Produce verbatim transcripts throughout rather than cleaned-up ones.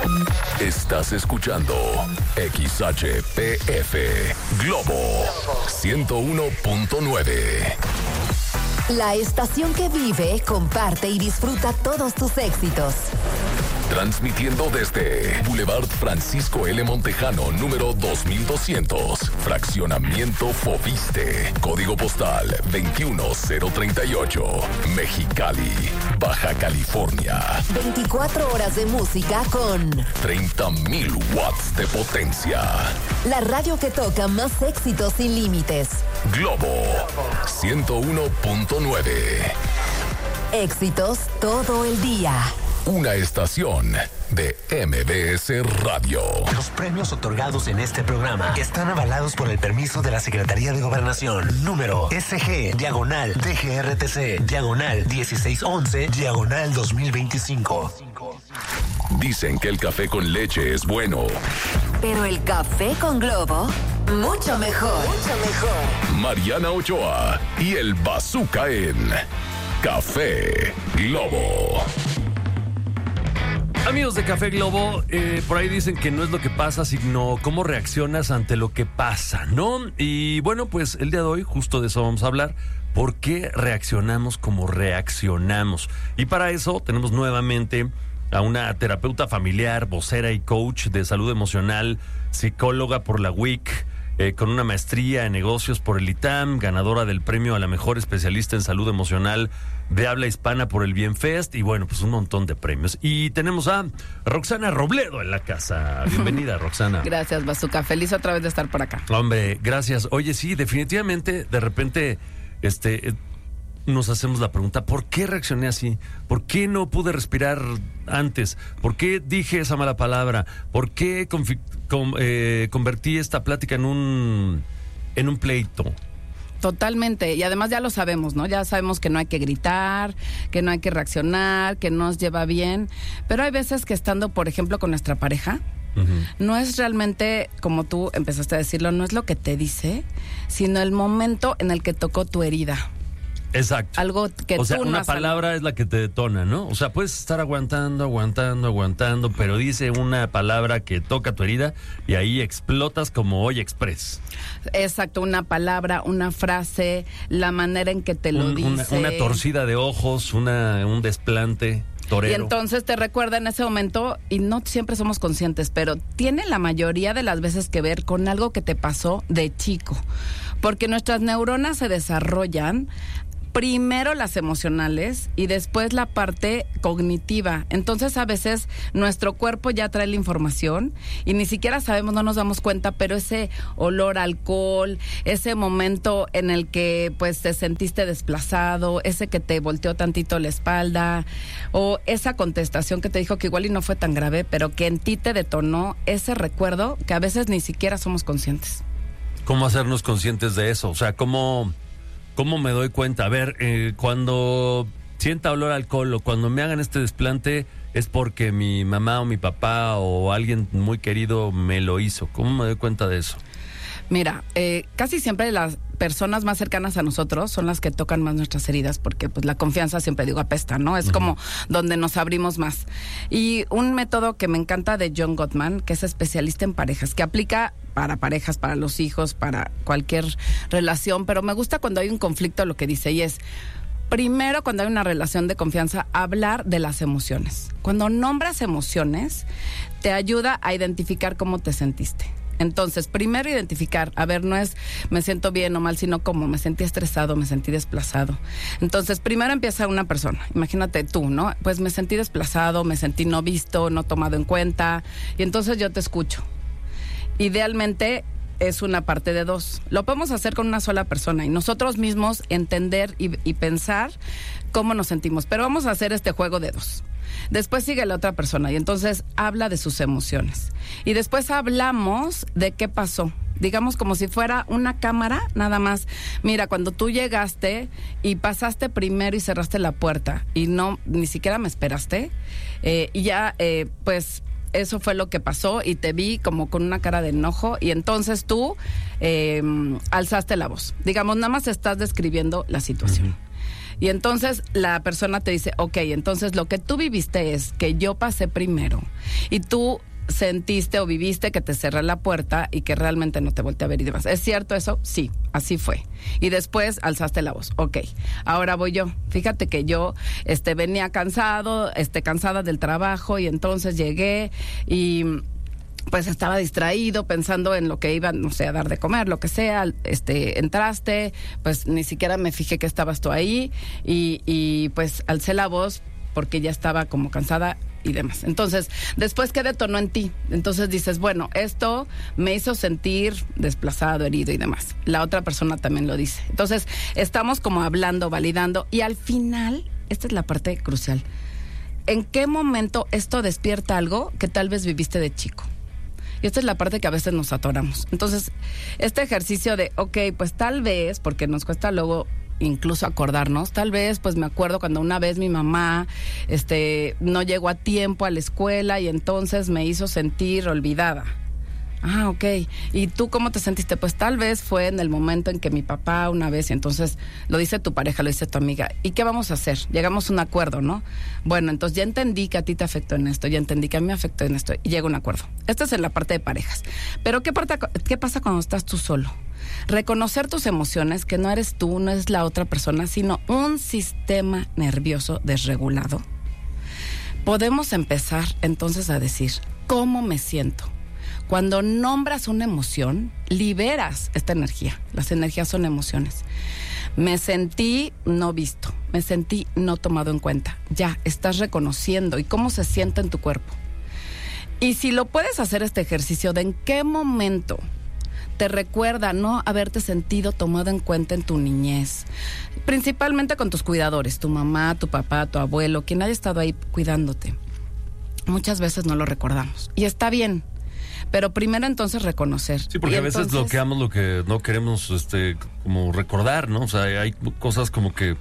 Estás escuchando X H P F Globo ciento uno punto nueve. La estación que vive, comparte y disfruta todos tus éxitos. Transmitiendo desde Boulevard Francisco L. Montejano, número dos mil doscientos, Fraccionamiento Fobiste, Código Postal veintiuno mil treinta y ocho, Mexicali, Baja California. veinticuatro horas de música con treinta mil watts de potencia. La radio que toca más éxitos sin límites. Globo ciento uno punto nueve. Éxitos todo el día. Una estación de M B S Radio. Los premios otorgados en este programa están avalados por el permiso de la Secretaría de Gobernación. Número S G, diagonal, D G R T C, diagonal, dieciséis once, diagonal dos mil veinticinco. Dicen que el café con leche es bueno. Pero el café con Globo, mucho mejor. Mucho mejor. Mariana Ochoa y el Bazooka en Café Globo. Amigos de Café Globo, eh, por ahí dicen que no es lo que pasa, sino cómo reaccionas ante lo que pasa, ¿no? Y bueno, pues el día de hoy justo de eso vamos a hablar. ¿Por qué reaccionamos como reaccionamos? Y para eso tenemos nuevamente a una terapeuta familiar, vocera y coach de salud emocional, psicóloga por la W I C, eh, con una maestría en negocios por el I T A M, ganadora del premio a la mejor especialista en salud emocional de habla hispana por el Bienfest, y bueno, pues un montón de premios. Y tenemos a Roxana Robledo en la casa. Bienvenida, Roxana. Gracias, Bazooka. Feliz otra vez de estar por acá. Hombre, gracias. Oye, sí, definitivamente, de repente, este... nos hacemos la pregunta, ¿por qué reaccioné así? ¿Por qué no pude respirar antes? ¿Por qué dije esa mala palabra? ¿Por qué confi- con, eh, convertí esta plática en un, en un pleito? Totalmente, y además ya lo sabemos, ¿no? Ya sabemos que no hay que gritar, que no hay que reaccionar, que no nos lleva bien, pero hay veces que estando, por ejemplo, con nuestra pareja, uh-huh, no es realmente, como tú empezaste a decirlo, no es lo que te dice, sino el momento en el que tocó tu herida. Exacto. Algo que o sea, tú no una has palabra salido. Es la que te detona, ¿no? O sea, puedes estar aguantando, aguantando, aguantando, pero dice una palabra que toca tu herida y ahí explotas como Olla Express. Exacto, una palabra, una frase, la manera en que te lo Un, dice. una, una torcida de ojos, una, un desplante torero. Y entonces te recuerda en ese momento, y no siempre somos conscientes, pero tiene la mayoría de las veces que ver con algo que te pasó de chico. Porque nuestras neuronas se desarrollan primero las emocionales y después la parte cognitiva. Entonces a veces nuestro cuerpo ya trae la información y ni siquiera sabemos, no nos damos cuenta, pero ese olor a alcohol, ese momento en el que pues te sentiste desplazado, ese que te volteó tantito la espalda, o esa contestación que te dijo que igual y no fue tan grave, pero que en ti te detonó ese recuerdo que a veces ni siquiera somos conscientes. ¿Cómo hacernos conscientes de eso? O sea, ¿cómo... ¿Cómo me doy cuenta? A ver, eh, cuando sienta olor a alcohol o cuando me hagan este desplante es porque mi mamá o mi papá o alguien muy querido me lo hizo. ¿Cómo me doy cuenta de eso? Mira, eh, casi siempre las personas más cercanas a nosotros son las que tocan más nuestras heridas, porque pues la confianza, siempre digo, apesta, ¿no? Es uh-huh, como donde nos abrimos más. Y un método que me encanta de John Gottman, que es especialista en parejas, que aplica para parejas, para los hijos, para cualquier relación, pero me gusta cuando hay un conflicto lo que dice, y es: primero, cuando hay una relación de confianza, hablar de las emociones. Cuando nombras emociones, te ayuda a identificar cómo te sentiste. Entonces, primero identificar, a ver, no es me siento bien o mal, sino cómo me sentí estresado, me sentí desplazado. Entonces, primero empieza una persona, imagínate tú, ¿no? Pues me sentí desplazado, me sentí no visto, no tomado en cuenta, y entonces yo te escucho. Idealmente es una parte de dos. Lo podemos hacer con una sola persona y nosotros mismos entender y, y pensar cómo nos sentimos, pero vamos a hacer este juego de dos. Después sigue la otra persona y entonces habla de sus emociones. Y después hablamos de qué pasó. Digamos como si fuera una cámara, nada más. Mira, cuando tú llegaste y pasaste primero y cerraste la puerta y no, ni siquiera me esperaste, eh, y ya, eh, pues, eso fue lo que pasó y te vi como con una cara de enojo y entonces tú eh, alzaste la voz. Digamos, nada más estás describiendo la situación. Uh-huh. Y entonces la persona te dice, ok, entonces lo que tú viviste es que yo pasé primero y tú sentiste o viviste que te cerré la puerta y que realmente no te volteé a ver y demás. ¿Es cierto eso? Sí, así fue. Y después alzaste la voz. Ok, ahora voy yo. Fíjate que yo este, venía cansado, este, cansada del trabajo y entonces llegué y pues estaba distraído pensando en lo que iba, no sé, a dar de comer, lo que sea. Este, entraste, pues ni siquiera me fijé que estabas tú ahí y, y pues alcé la voz porque ya estaba como cansada y demás. Entonces, después, ¿qué detonó en ti? Entonces dices, bueno, esto me hizo sentir desplazado, herido y demás. La otra persona también lo dice. Entonces, estamos como hablando, validando y al final, esta es la parte crucial. ¿En qué momento esto despierta algo que tal vez viviste de chico? Y esta es la parte que a veces nos atoramos. Entonces, este ejercicio de, ok, pues tal vez, porque nos cuesta luego incluso acordarnos, tal vez pues me acuerdo cuando una vez mi mamá este no llegó a tiempo a la escuela y entonces me hizo sentir olvidada. Ah, ok. ¿Y tú cómo te sentiste? Pues tal vez fue en el momento en que mi papá una vez, y entonces lo dice tu pareja, lo dice tu amiga. ¿Y qué vamos a hacer? Llegamos a un acuerdo, ¿no? Bueno, entonces ya entendí que a ti te afectó en esto, ya entendí que a mí me afectó en esto, y llega un acuerdo. Esta es en la parte de parejas. Pero ¿qué, parte, qué pasa cuando estás tú solo? Reconocer tus emociones, que no eres tú, no es la otra persona, sino un sistema nervioso desregulado. Podemos empezar entonces a decir, ¿cómo me siento? Cuando nombras una emoción, liberas esta energía. Las energías son emociones. Me sentí no visto, me sentí no tomado en cuenta. Ya, estás reconociendo. ¿Y cómo se siente en tu cuerpo? Y si lo puedes hacer este ejercicio de en qué momento te recuerda no haberte sentido tomado en cuenta en tu niñez, principalmente con tus cuidadores, tu mamá, tu papá, tu abuelo, quien haya estado ahí cuidándote. Muchas veces no lo recordamos. Y está bien. Pero primero entonces reconocer. Sí, porque y a veces entonces bloqueamos lo que no queremos este, como recordar, ¿no? O sea, hay cosas como que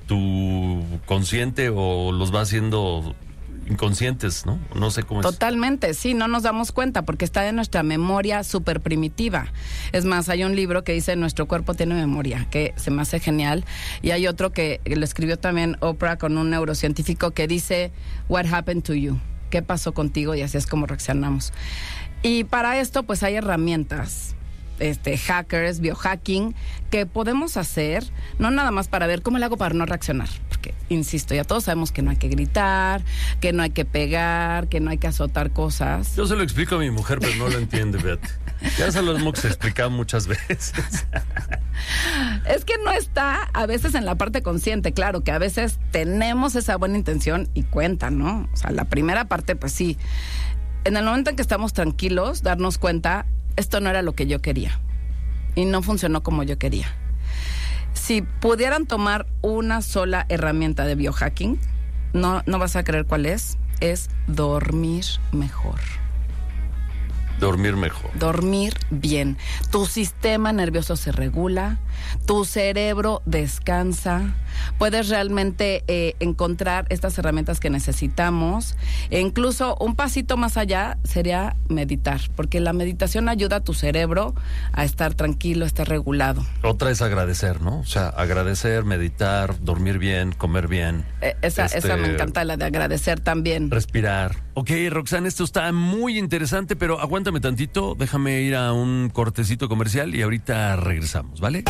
tu consciente o los va haciendo inconscientes, ¿no? No sé cómo es. Totalmente, sí, no nos damos cuenta porque está en nuestra memoria súper primitiva. Es más, hay un libro que dice nuestro cuerpo tiene memoria, que se me hace genial. Y hay otro que lo escribió también Oprah con un neurocientífico que dice What happened to you? ¿Qué pasó contigo? Y así es como reaccionamos. Y para esto, pues hay herramientas, este, hackers, biohacking, que podemos hacer, no nada más para ver cómo le hago para no reaccionar. Porque, insisto, ya todos sabemos que no hay que gritar, que no hay que pegar, que no hay que azotar cosas. Yo se lo explico a mi mujer, pero no lo entiende, fíjate. Ya se lo hemos explicado muchas veces. Es que no está a veces en la parte consciente, claro, que a veces tenemos esa buena intención y cuenta, ¿no? O sea, la primera parte, pues sí. En el momento en que estamos tranquilos, darnos cuenta, esto no era lo que yo quería y no funcionó como yo quería. Si pudieran tomar una sola herramienta de biohacking, no, no vas a creer cuál es, es dormir mejor. Dormir mejor. Dormir bien. Tu sistema nervioso se regula, tu cerebro descansa, puedes realmente eh, encontrar estas herramientas que necesitamos. E incluso un pasito más allá sería meditar, porque la meditación ayuda a tu cerebro a estar tranquilo, a estar regulado. Otra es agradecer, ¿no? O sea, agradecer, meditar, dormir bien, comer bien. Eh, esa, este, esa me encanta, la de agradecer también. Respirar. Ok, Roxana, esto está muy interesante, pero aguántame tantito, déjame ir a un cortecito comercial y ahorita regresamos, ¿vale?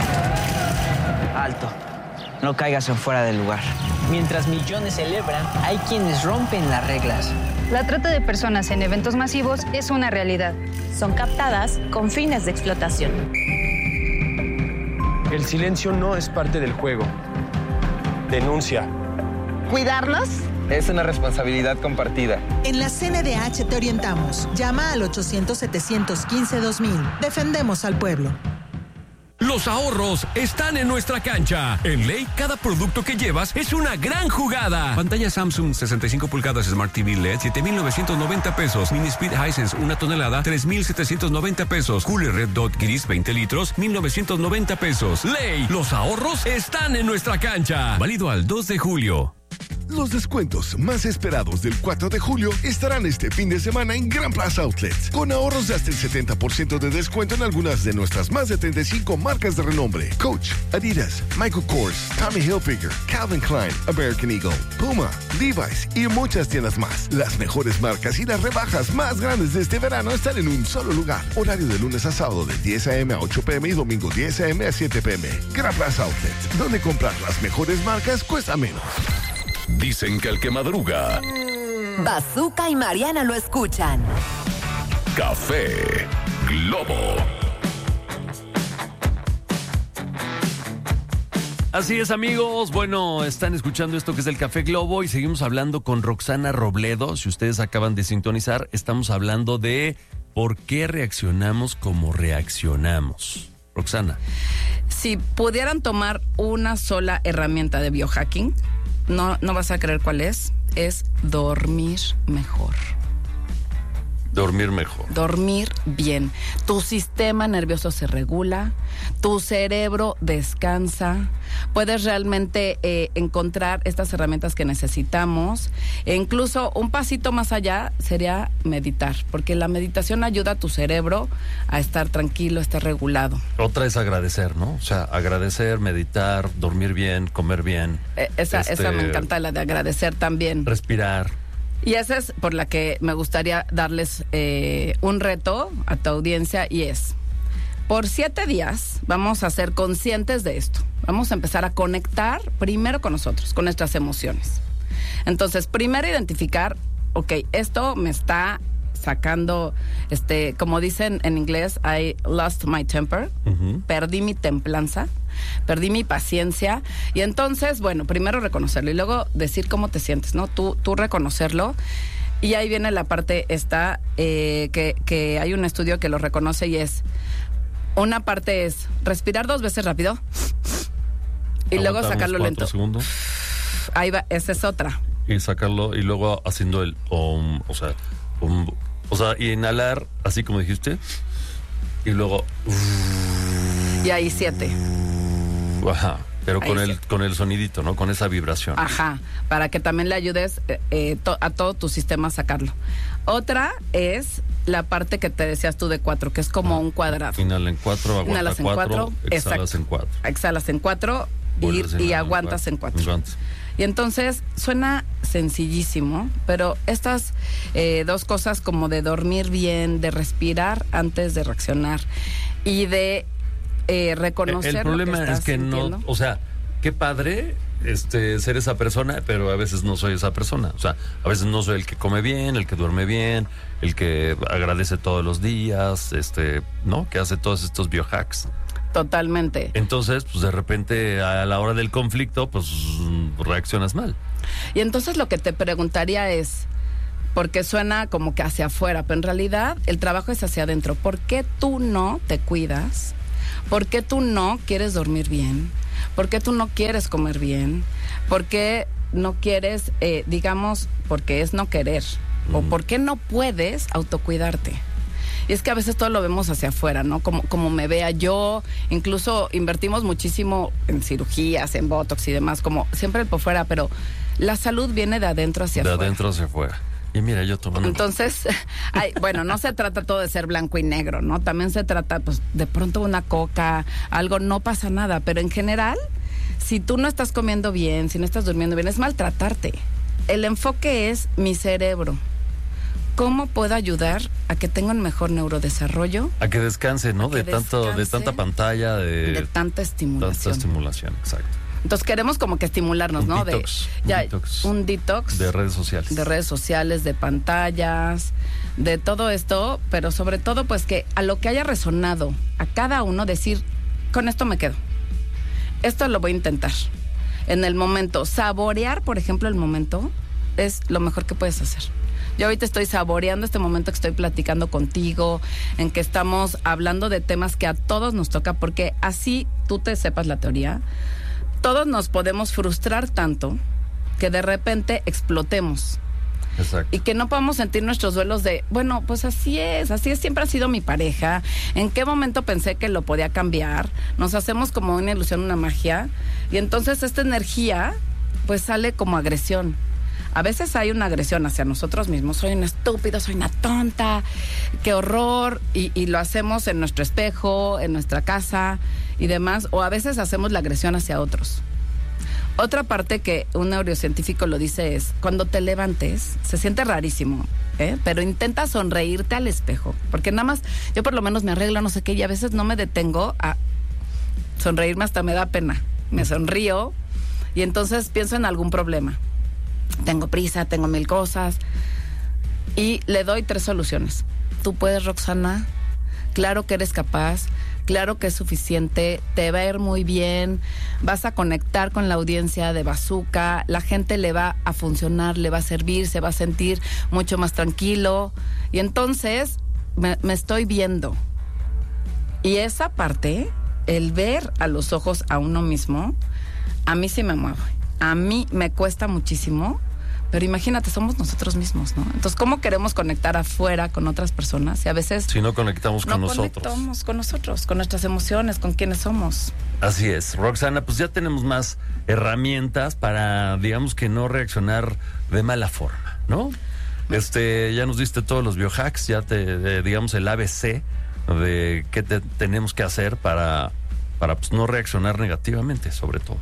Alto. No caigas en fuera del lugar. Mientras millones celebran, hay quienes rompen las reglas. La trata de personas en eventos masivos es una realidad. Son captadas con fines de explotación. El silencio no es parte del juego. Denuncia. ¿Cuidarnos? Es una responsabilidad compartida. En la C N D H te orientamos. Llama al ochocientos, setecientos quince, dos mil. Defendemos al pueblo. Los ahorros están en nuestra cancha. En Ley, cada producto que llevas es una gran jugada. Pantalla Samsung sesenta y cinco pulgadas Smart T V L E D, siete mil novecientos noventa pesos. Mini Speed Hisense, una tonelada, tres mil setecientos noventa pesos. Cooler Red Dot Gris, veinte litros, mil novecientos noventa pesos. Ley, los ahorros están en nuestra cancha. Válido al dos de julio. Los descuentos más esperados del cuatro de julio estarán este fin de semana en Gran Plaza Outlets, con ahorros de hasta el setenta por ciento de descuento en algunas de nuestras más de treinta y cinco marcas de renombre: Coach, Adidas, Michael Kors, Tommy Hilfiger, Calvin Klein, American Eagle, Puma, Levi's y muchas tiendas más. Las mejores marcas y las rebajas más grandes de este verano están en un solo lugar. Horario de lunes a sábado de diez a.m. a ocho p.m. y domingo diez a.m. a siete p.m. Gran Plaza Outlets, donde comprar las mejores marcas cuesta menos. Dicen que el que madruga... Bazooka y Mariana lo escuchan. Café Globo. Así es, amigos. Bueno, están escuchando esto que es el Café Globo y seguimos hablando con Roxana Robledo. Si ustedes acaban de sintonizar, estamos hablando de por qué reaccionamos como reaccionamos. Roxana. Si pudieran tomar una sola herramienta de biohacking, no, no vas a creer cuál es, es dormir mejor. Dormir mejor. Dormir bien. Tu sistema nervioso se regula, tu cerebro descansa, puedes realmente eh, encontrar estas herramientas que necesitamos. E incluso un pasito más allá sería meditar, porque la meditación ayuda a tu cerebro a estar tranquilo, a estar regulado. Otra es agradecer, ¿no? O sea, agradecer, meditar, dormir bien, comer bien. Eh, esa, este, esa me encanta, la de agradecer también. Respirar. Y esa es por la que me gustaría darles eh, un reto a tu audiencia, y es, por siete días vamos a ser conscientes de esto. Vamos a empezar a conectar primero con nosotros, con nuestras emociones. Entonces, primero identificar, ok, esto me está sacando, este, como dicen en inglés, I lost my temper, uh-huh. Perdí mi templanza, perdí mi paciencia. Y entonces, bueno, primero reconocerlo y luego decir cómo te sientes, ¿no? Tú, tú reconocerlo. Y ahí viene la parte esta, eh, que, que hay un estudio que lo reconoce, y es, una parte es respirar dos veces rápido y luego sacarlo lento. Segundos. Ahí va, esa es otra. Y sacarlo y luego haciendo el um, o sea, um, o sea, y inhalar así como dijiste y luego y ahí siete. Ajá, pero ahí con siete. el con el sonidito, ¿no? Con esa vibración. Ajá, para que también le ayudes eh, to, a todo tu sistema a sacarlo. Otra es la parte que te decías tú de cuatro, que es como ah, un cuadrado. Inhala en cuatro, aguanta Inhalas en cuatro, cuatro, exhalas exacto. en cuatro. Exhalas en cuatro y, y aguantas en cuatro. En cuatro. Y entonces suena sencillísimo, pero estas eh, dos cosas, como de dormir bien, de respirar antes de reaccionar y de eh, reconocer. El problema lo que estás es que sintiendo. no, o sea, qué padre este ser esa persona, pero a veces no soy esa persona. O sea, a veces no soy el que come bien, el que duerme bien, el que agradece todos los días, este, ¿no? Que hace todos estos biohacks. Totalmente. Entonces, pues de repente a la hora del conflicto, pues reaccionas mal. Y entonces lo que te preguntaría es, porque suena como que hacia afuera, pero en realidad el trabajo es hacia adentro. ¿Por qué tú no te cuidas? ¿Por qué tú no quieres dormir bien? ¿Por qué tú no quieres comer bien? ¿Por qué no quieres, eh, digamos, porque es no querer? Mm. ¿O por qué no puedes autocuidarte? Y es que a veces todo lo vemos hacia afuera, ¿no? Como, como me vea yo, incluso invertimos muchísimo en cirugías, en botox y demás, como siempre por fuera, pero la salud viene de adentro hacia de afuera. De adentro hacia afuera. Y mira, yo tomando... Entonces, ay, bueno, no se trata todo de ser blanco y negro, ¿no? También se trata, pues, de pronto una coca, algo, no pasa nada, pero en general, si tú no estás comiendo bien, si no estás durmiendo bien, es maltratarte. El enfoque es mi cerebro. ¿Cómo puedo ayudar a que tenga un mejor neurodesarrollo? A que descanse, ¿no? De tanto, descanse, de tanta pantalla, de, de tanta estimulación. Tanta estimulación, exacto. Entonces queremos como que estimularnos, un ¿no? Detox, de, ya, un detox. Un detox. De redes sociales. De redes sociales, de pantallas, de todo esto, pero sobre todo pues que a lo que haya resonado a cada uno decir, con esto me quedo. Esto lo voy a intentar. En el momento, saborear, por ejemplo, el momento es lo mejor que puedes hacer. Yo ahorita estoy saboreando este momento que estoy platicando contigo, en que estamos hablando de temas que a todos nos toca, porque así tú te sepas la teoría, todos nos podemos frustrar tanto que de repente explotemos. Exacto. Y que no podamos sentir nuestros duelos de, bueno, pues así es, así es, siempre ha sido mi pareja, ¿en qué momento pensé que lo podía cambiar? Nos hacemos como una ilusión, una magia, y entonces esta energía pues sale como agresión. A veces hay una agresión hacia nosotros mismos. Soy un estúpido, soy una tonta, qué horror. Y, y lo hacemos en nuestro espejo, en nuestra casa y demás. O a veces hacemos la agresión hacia otros. Otra parte que un neurocientífico lo dice es, cuando te levantes, se siente rarísimo, ¿eh? Pero intenta sonreírte al espejo. Porque nada más, yo por lo menos me arreglo, no sé qué, y a veces no me detengo a sonreírme, hasta me da pena. Me sonrío y entonces pienso en algún problema. Tengo prisa, tengo mil cosas. Y le doy tres soluciones. Tú puedes, Roxana. Claro que eres capaz. Claro que es suficiente. Te va a ir muy bien. Vas a conectar con la audiencia de Bazooka. La gente le va a funcionar, le va a servir, se va a sentir mucho más tranquilo. Y entonces me, me estoy viendo. Y esa parte, el ver a los ojos a uno mismo, a mí sí me mueve. A mí me cuesta muchísimo, pero imagínate, somos nosotros mismos, ¿no? Entonces, ¿cómo queremos conectar afuera con otras personas? Y a veces... Si no conectamos con no nosotros. No conectamos con nosotros, con nuestras emociones, con quienes somos. Así es. Roxana, pues ya tenemos más herramientas para, digamos que no reaccionar de mala forma, ¿no? Este, ya nos diste todos los biohacks, ya te, de, digamos, el A B C de qué te, tenemos que hacer para, para pues, no reaccionar negativamente, sobre todo.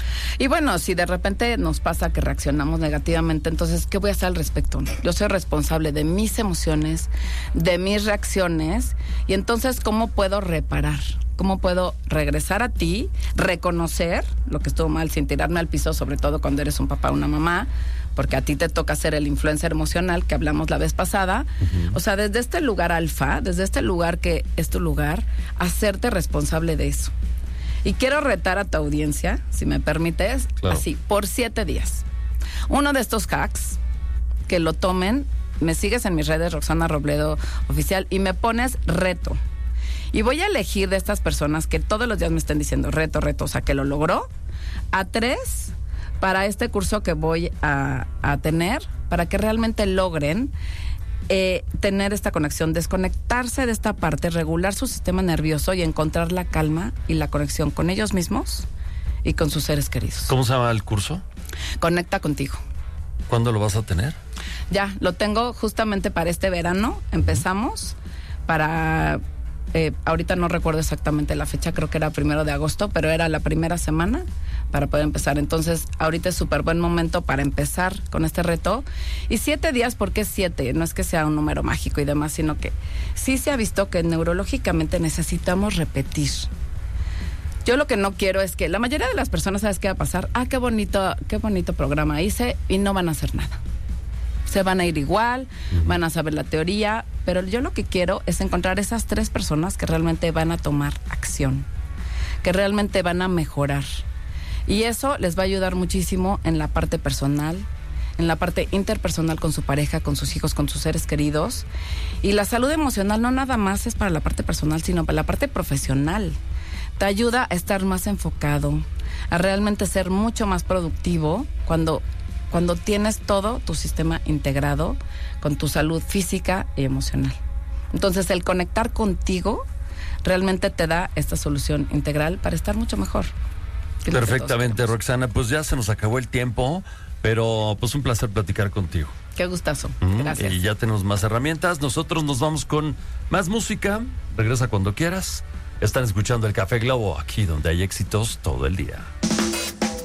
Y bueno, si de repente nos pasa que reaccionamos negativamente, entonces, ¿qué voy a hacer al respecto? Yo soy responsable de mis emociones, de mis reacciones, y entonces, ¿cómo puedo reparar? ¿Cómo puedo regresar a ti, reconocer lo que estuvo mal sin tirarme al piso, sobre todo cuando eres un papá o una mamá, porque a ti te toca ser el influencer emocional que hablamos la vez pasada? Uh-huh. O sea, desde este lugar alfa, desde este lugar que es tu lugar, hacerte responsable de eso. Y quiero retar a tu audiencia, si me permites, claro. Así, por siete días. Uno de estos hacks, que lo tomen, me sigues en mis redes, Roxana Robledo Oficial, y me pones reto. Y voy a elegir de estas personas que todos los días me estén diciendo reto, reto, o sea, que lo logró, a tres para este curso que voy a, a tener, para que realmente logren Eh, tener esta conexión, desconectarse de esta parte, regular su sistema nervioso y encontrar la calma y la conexión con ellos mismos y con sus seres queridos. ¿Cómo se llama el curso? Conecta contigo. ¿Cuándo lo vas a tener? Ya, lo tengo justamente para este verano. Empezamos para... Eh, ahorita no recuerdo exactamente la fecha, creo que era primero de agosto, pero era la primera semana para poder empezar. Entonces, ahorita es súper buen momento para empezar con este reto. Y siete días, ¿por qué siete? No es que sea un número mágico y demás, sino que sí se ha visto que neurológicamente necesitamos repetir. Yo lo que no quiero es que la mayoría de las personas, ¿sabes qué va a pasar? Ah, qué bonito, qué bonito programa hice, y no van a hacer nada. Se van a ir igual, uh-huh. Van a saber la teoría, pero yo lo que quiero es encontrar esas tres personas que realmente van a tomar acción, que realmente van a mejorar. Y eso les va a ayudar muchísimo en la parte personal, en la parte interpersonal con su pareja, con sus hijos, con sus seres queridos. Y la salud emocional no nada más es para la parte personal, sino para la parte profesional. Te ayuda a estar más enfocado, a realmente ser mucho más productivo cuando... cuando tienes todo tu sistema integrado con tu salud física y emocional. Entonces, el conectar contigo realmente te da esta solución integral para estar mucho mejor. Perfectamente, Roxana. Pues ya se nos acabó el tiempo, pero pues un placer platicar contigo. Qué gustazo. Mm, Gracias. Y ya tenemos más herramientas. Nosotros nos vamos con más música. Regresa cuando quieras. Están escuchando el Café Globo, aquí donde hay éxitos todo el día.